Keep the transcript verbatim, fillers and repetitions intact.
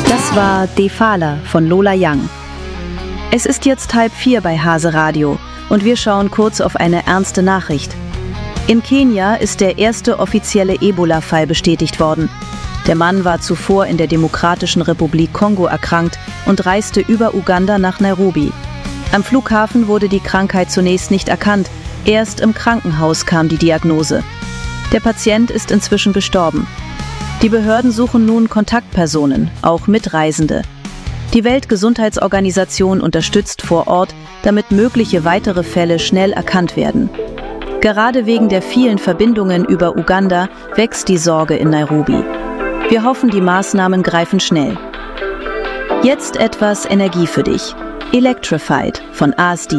Das war Defala von Lola Young. Es ist jetzt halb vier bei Hase Radio und wir schauen kurz auf eine ernste Nachricht. In Kenia ist der erste offizielle Ebola-Fall bestätigt worden. Der Mann war zuvor in der Demokratischen Republik Kongo erkrankt und reiste über Uganda nach Nairobi. Am Flughafen wurde die Krankheit zunächst nicht erkannt, erst im Krankenhaus kam die Diagnose. Der Patient ist inzwischen gestorben. Die Behörden suchen nun Kontaktpersonen, auch Mitreisende. Die Weltgesundheitsorganisation unterstützt vor Ort, damit mögliche weitere Fälle schnell erkannt werden. Gerade wegen der vielen Verbindungen über Uganda wächst die Sorge in Nairobi. Wir hoffen, die Maßnahmen greifen schnell. Jetzt etwas Energie für dich. Electrified von A S D.